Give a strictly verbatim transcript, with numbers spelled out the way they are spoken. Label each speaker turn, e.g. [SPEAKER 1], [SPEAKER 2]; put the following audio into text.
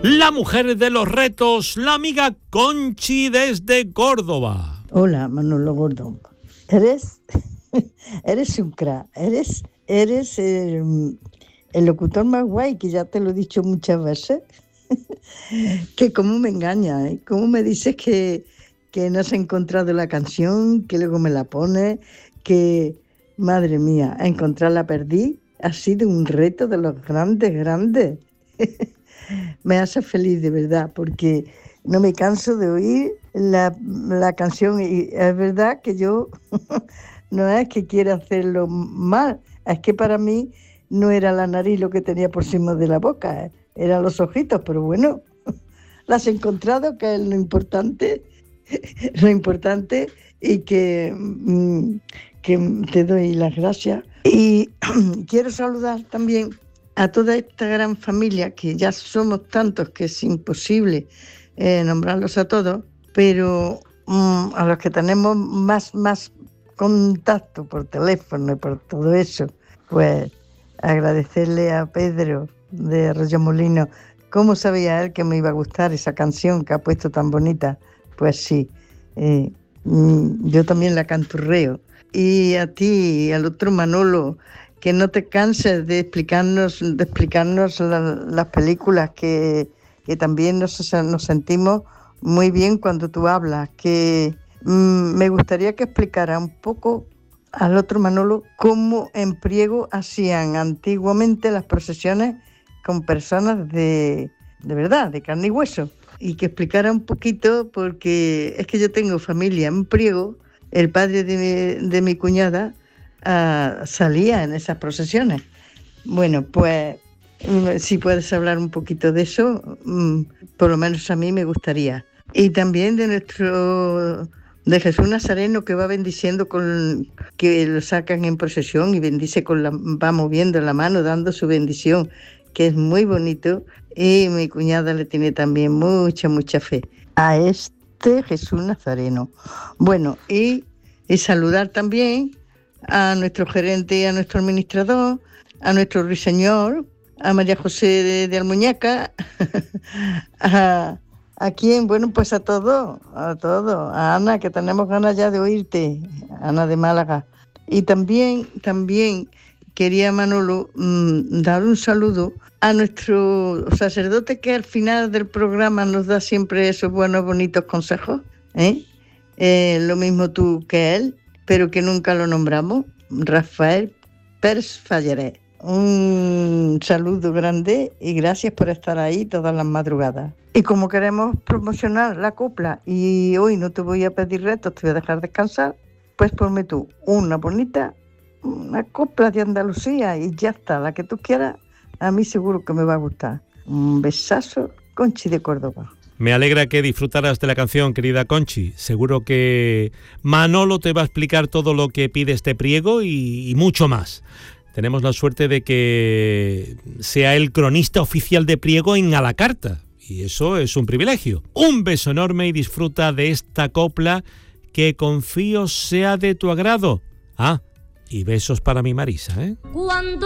[SPEAKER 1] la mujer de los retos, la amiga Conchi desde Córdoba.
[SPEAKER 2] Hola, Manolo Gordo. Eres, eres un crack, eres, eres el, el locutor más guay, que ya te lo he dicho muchas veces. Que cómo me engaña, ¿eh? Cómo me dices que, que no has encontrado la canción, que luego me la pones, que, madre mía, a encontrarla perdí. Ha sido un reto de los grandes, grandes. Me hace feliz de verdad, porque no me canso de oír la, la canción, y es verdad que yo no es que quiera hacerlo mal, es que para mí no era la nariz lo que tenía por encima de la boca, ¿eh? Eran los ojitos, pero bueno, las he encontrado, que es lo importante, lo importante, y que, que te doy las gracias. Y quiero saludar también a toda esta gran familia, que ya somos tantos que es imposible eh, nombrarlos a todos, pero um, a los que tenemos más, más contacto por teléfono y por todo eso, pues agradecerle a Pedro de Arroyomolinos. ¿Cómo sabía él que me iba a gustar esa canción que ha puesto tan bonita? Pues sí, eh, yo también la canturreo. Y a ti, y al otro Manolo, que no te canses de explicarnos, de explicarnos la, las películas, que, que también nos, nos sentimos muy bien cuando tú hablas, que mmm, me gustaría que explicara un poco al otro Manolo cómo en Priego hacían antiguamente las procesiones con personas de, de verdad, de carne y hueso, y que explicara un poquito, porque es que yo tengo familia en Priego, el padre de mi, de mi cuñada Uh, salía en esas procesiones. Bueno, pues si puedes hablar un poquito de eso, um, por lo menos a mí me gustaría. Y también de nuestro, de Jesús Nazareno, que va bendiciendo, con que lo sacan en procesión y bendice con la, va moviendo la mano, dando su bendición, que es muy bonito, y mi cuñada le tiene también mucha, mucha fe a este Jesús Nazareno. Bueno, y, y saludar también a nuestro gerente y a nuestro administrador, a nuestro ruiseñor, a María José de, de Almuñaca, a, a quién, bueno, pues a todos, a todos, a Ana, que tenemos ganas ya de oírte, Ana de Málaga. Y también, también quería, Manolo, mmm, dar un saludo a nuestro sacerdote, que al final del programa nos da siempre esos buenos, bonitos consejos, ¿eh? Eh, lo mismo tú que él, pero que nunca lo nombramos, Rafael Pers Fallaré. Un saludo grande y gracias por estar ahí todas las madrugadas. Y como queremos promocionar la copla y hoy no te voy a pedir retos, te voy a dejar descansar, pues ponme tú una bonita, una copla de Andalucía y ya está, la que tú quieras, a mí seguro que me va a gustar. Un besazo, Conchi de Córdoba.
[SPEAKER 1] Me alegra que disfrutaras de la canción, querida Conchi. Seguro que Manolo te va a explicar todo lo que pide este Priego y, y mucho más. Tenemos la suerte de que sea el cronista oficial de Priego en a la carta, y eso es un privilegio. Un beso enorme y disfruta de esta copla que confío sea de tu agrado. Ah, y besos para mi Marisa, ¿eh?
[SPEAKER 3] Cuando